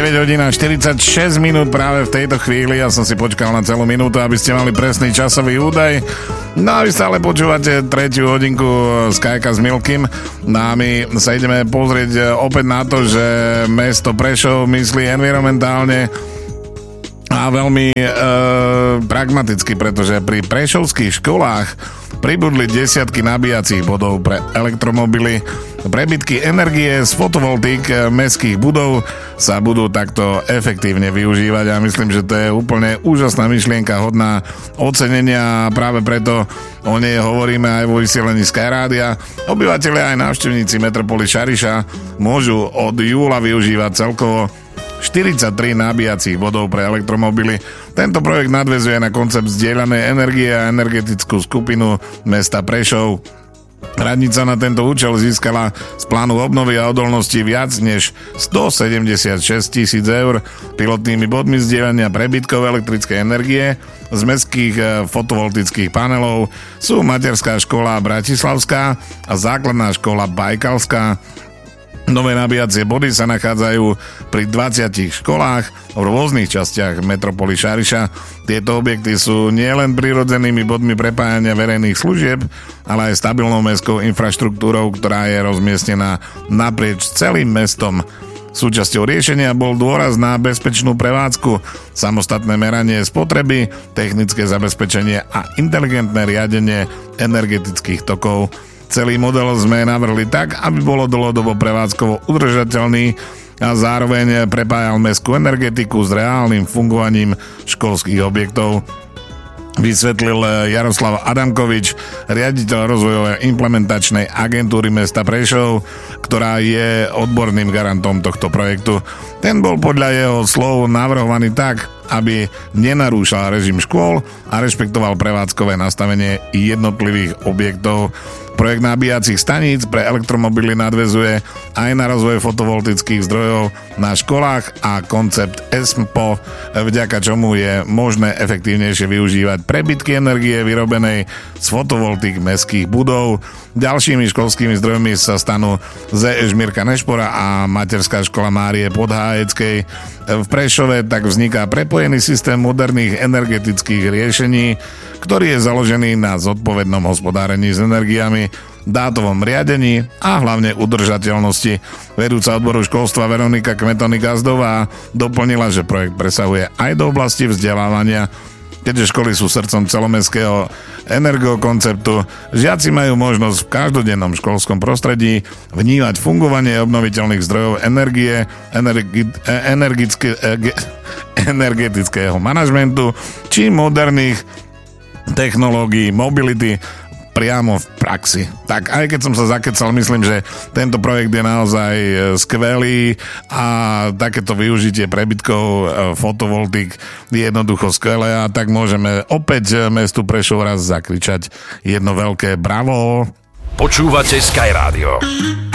hodín a 46 minút práve v tejto chvíli. Ja som si počkal na celú minútu, aby ste mali presný časový údaj. No a vy stále počúvate 3. hodinku Skyka s Milkym. No a my sa ideme pozrieť opäť na to, že mesto Prešov myslí environmentálne a veľmi pragmaticky, pretože pri prešovských školách pribudli desiatky nabíjacích bodov pre elektromobily. Prebytky energie z fotovoltík mestských budov sa budú takto efektívne využívať a myslím, že to je úplne úžasná myšlienka hodná ocenenia a práve preto o nej hovoríme aj vo vysielaní Skyrádia. Obyvatelia aj návštevníci metropoly Šariša môžu od júla využívať celkovo 43 nabíjacích bodov pre elektromobily. Tento projekt nadväzuje na koncept zdieľanej energie a energetickú skupinu mesta Prešov. Radnica na tento účel získala z plánu obnovy a odolnosti viac než 176 000 eur. Pilotnými bodmi zdieľania prebytkov elektrickej energie z mestských fotovoltických panelov sú materská škola Bratislavská a základná škola Bajkalská. Nové nabíjacie body sa nachádzajú pri 20 školách v rôznych častiach metropoly Šariša. Tieto objekty sú nielen prirodzenými bodmi prepájania verejných služieb, ale aj stabilnou mestskou infraštruktúrou, ktorá je rozmiestnená naprieč celým mestom. Súčasťou riešenia bol dôraz na bezpečnú prevádzku, samostatné meranie spotreby, technické zabezpečenie a inteligentné riadenie energetických tokov. Celý model sme navrhli tak, aby bolo dlhodobo prevádzkovo udržateľný a zároveň prepájal mestskú energetiku s reálnym fungovaním školských objektov. Vysvetlil Jaroslav Adamkovič, riaditeľ rozvojovej implementačnej agentúry mesta Prešov, ktorá je odborným garantom tohto projektu. Ten bol podľa jeho slov navrhovaný tak, aby nenarúšal režim škôl a rešpektoval prevádzkové nastavenie jednotlivých objektov. Projekt nabíjacích staníc pre elektromobily nadväzuje aj na rozvoj fotovoltických zdrojov na školách a koncept ESMPO, vďaka čomu je možné efektívnejšie využívať prebytky energie vyrobenej z fotovoltík mestských budov. Ďalšími školskými zdrojmi sa stanú ZŠ Mirka Nešpora a materská škola Márie Podhájeckej. V Prešove tak vzniká prepojený systém moderných energetických riešení, ktorý je založený na zodpovednom hospodárení s energiami, dátovom riadení a hlavne udržateľnosti. Vedúca odboru školstva Veronika Kmetony-Gazdová doplnila, že projekt presahuje aj do oblasti vzdelávania. Keďže školy sú srdcom celomestského energokonceptu, žiaci majú možnosť v každodennom školskom prostredí vnímať fungovanie obnoviteľných zdrojov energie, energetického manažmentu či moderných technológií mobility priamo v praxi. Tak aj keď som sa zakecal, myslím, že tento projekt je naozaj skvelý a takéto využitie prebytkov fotovoltík je jednoducho skvelé a tak môžeme opäť mestu Prešov raz zakričať jedno veľké bravo. Počúvate Sky Radio.